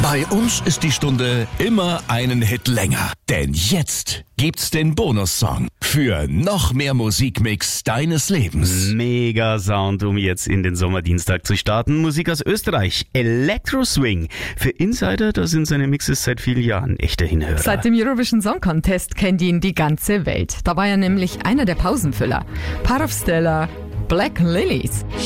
Bei uns ist die Stunde immer einen Hit länger. Denn jetzt gibt's den Bonussong für noch mehr Musikmix deines Lebens. Mega Sound, um jetzt in den Sommerdienstag zu starten. Musik aus Österreich, Electro Swing. Für Insider, da sind seine Mixes seit vielen Jahren echter Hinhörer. Seit dem Eurovision Song Contest kennt ihn die ganze Welt. Da war er nämlich einer der Pausenfüller. Part of Stella, Black Lilies.